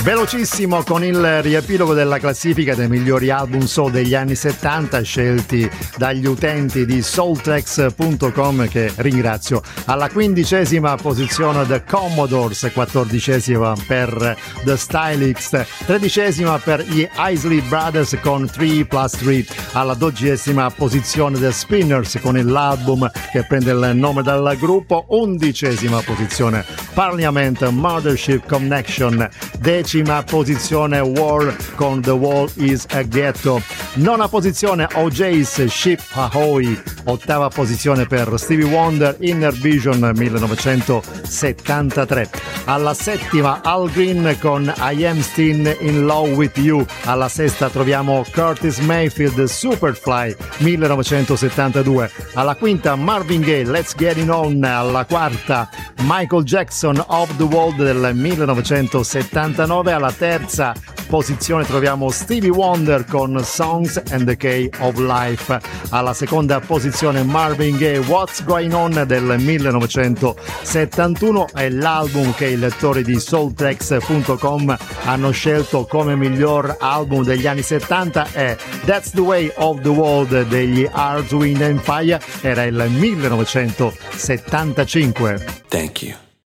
Velocissimo con il riepilogo della classifica dei migliori album soul degli anni 70 scelti dagli utenti di soultracks.com, che ringrazio. Alla 15ª posizione The Commodores, 14ª per The Stylists, 13ª per gli Isley Brothers con 3+3. Alla 12ª posizione The Spinners con l'album che prende il nome dal gruppo. 11ª posizione Parliament Mothership Connection. 10ª posizione War con The Wall is a Ghetto. 9ª posizione OJ's Ship Ahoy. 8ª posizione per Stevie Wonder Inner Vision 1973. Alla 7ª Al Green con I Am Still in Love with You. Alla 6ª troviamo Curtis Mayfield Superfly 1972. Alla 5ª Marvin Gaye Let's Get It On. Alla 4ª Michael Jackson Of the World del 1979. Alla 3ª posizione troviamo Stevie Wonder con Songs and the Key of Life. Alla 2ª posizione Marvin Gaye What's Going On del 1971, e l'album che i lettori di soultracks.com hanno scelto come miglior album degli anni 70 è That's the Way of the World degli Earth, Wind and Fire. Era il 1975. Thank you.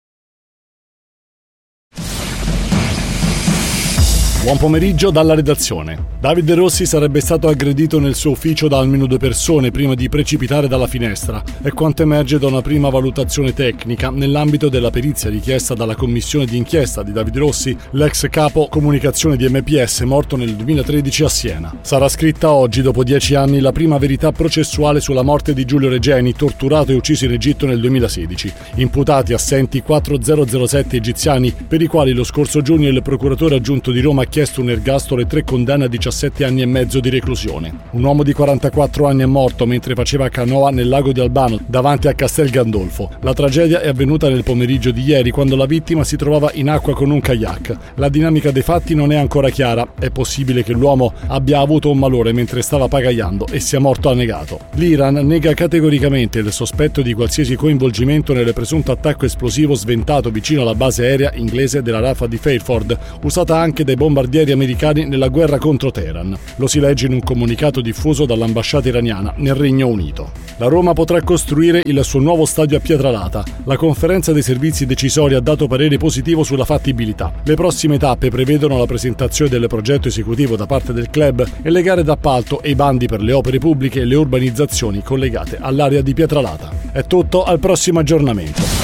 Buon pomeriggio dalla redazione. Davide Rossi sarebbe stato aggredito nel suo ufficio da almeno 2 persone prima di precipitare dalla finestra, è quanto emerge da una prima valutazione tecnica nell'ambito della perizia richiesta dalla commissione di inchiesta di Davide Rossi, l'ex capo comunicazione di MPS morto nel 2013 a Siena. Sarà scritta oggi, dopo 10 anni, la prima verità processuale sulla morte di Giulio Regeni, torturato e ucciso in Egitto nel 2016. Imputati assenti 4007 egiziani, per i quali lo scorso giugno il procuratore aggiunto di Roma ha chiesto un ergastolo e 3 condanne a 17 anni e mezzo di reclusione. Un uomo di 44 anni è morto mentre faceva canoa nel lago di Albano, davanti a Castel Gandolfo. La tragedia è avvenuta nel pomeriggio di ieri, quando la vittima si trovava in acqua con un kayak. La dinamica dei fatti non è ancora chiara. È possibile che l'uomo abbia avuto un malore mentre stava pagaiando e sia morto annegato. L'Iran nega categoricamente il sospetto di qualsiasi coinvolgimento nel presunto attacco esplosivo sventato vicino alla base aerea inglese della Rafah di Fairford, usata anche dai bombardieri americani nella guerra contro Teheran. Lo si legge in un comunicato diffuso dall'ambasciata iraniana nel Regno Unito. La Roma potrà costruire il suo nuovo stadio a Pietralata. La conferenza dei servizi decisori ha dato parere positivo sulla fattibilità. Le prossime tappe prevedono la presentazione del progetto esecutivo da parte del club e le gare d'appalto e i bandi per le opere pubbliche e le urbanizzazioni collegate all'area di Pietralata. È tutto, al prossimo aggiornamento.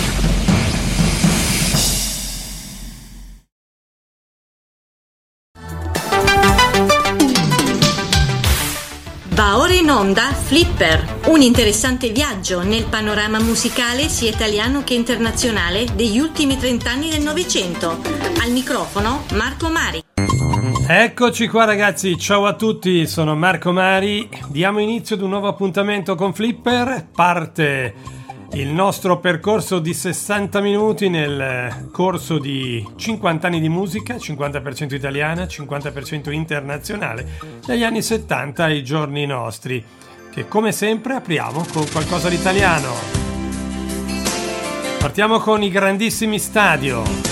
Va ora in onda Flipper, un interessante viaggio nel panorama musicale sia italiano che internazionale degli ultimi 30 anni del Novecento. Al microfono Marco Mari. Eccoci qua ragazzi, ciao a tutti, sono Marco Mari. Diamo inizio ad un nuovo appuntamento con Flipper. Parte il nostro percorso di 60 minuti nel corso di 50 anni di musica, 50% italiana, 50% internazionale, dagli anni 70 ai giorni nostri, che come sempre apriamo con qualcosa di italiano. Partiamo con i grandissimi Stadio.